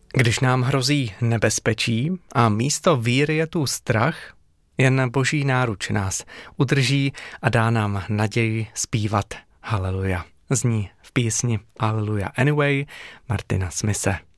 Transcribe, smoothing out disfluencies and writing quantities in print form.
Když nám hrozí nebezpečí a místo víry je tu strach, jen Boží náruč nás udrží a dá nám naději zpívat Haleluja. Zní v písni Haleluja Anyway Martina Smise.